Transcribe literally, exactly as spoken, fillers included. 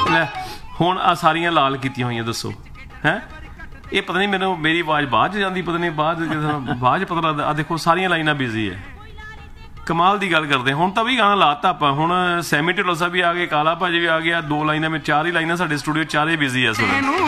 ਲੈ ਹੁਣ ਆ ਸਾਰੀਆਂ ਲਾਲ ਕੀਤੀਆਂ ਹੋਈਆਂ ਦੱਸੋ ਹੈ ਇਹ ਪਤਾ ਨਹੀਂ ਮੈਨੂੰ ਮੇਰੀ ਆਵਾਜ਼ ਬਾਅਦ 'ਚ ਜਾਂਦੀ ਪਤਾ ਨਹੀਂ ਬਾਅਦ ਬਾਅਦ 'ਚ ਪਤਾ ਲੱਗਦਾ ਆ ਦੇਖੋ ਸਾਰੀਆਂ ਲਾਈਨਾਂ ਬਿਜ਼ੀ ਹੈ ਕਮਾਲ ਦੀ ਗੱਲ ਕਰਦੇ ਹੁਣ ਤਾਂ ਵੀ ਗਾਣਾ ਲਾਤਾ ਆਪਾਂ ਹੁਣ ਸੈਮੀ ਢਿੱਲੋਂ ਸਾਹਿਬ ਵੀ ਆ ਗਏ ਕਾਲਾ ਭਾਜੀ ਵੀ ਆ ਗਿਆ ਦੋ ਲਾਈਨਾਂ ਵਿੱਚ ਚਾਰ ਹੀ ਲਾਈਨਾਂ ਸਾਡੇ ਸਟੂਡੀਓ ਚਾਰੇ ਬਿਜ਼ੀ ਆ ਇਸ ਵੇਲੇ